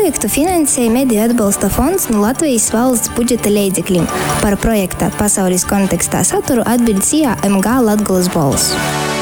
Projektu finansēja Mediju atbalsta fonds no Latvijas valsts budžeta līdzekļiem. Par projekta pasaules kontekstā saturu atbild CIA MG Latgolas balss.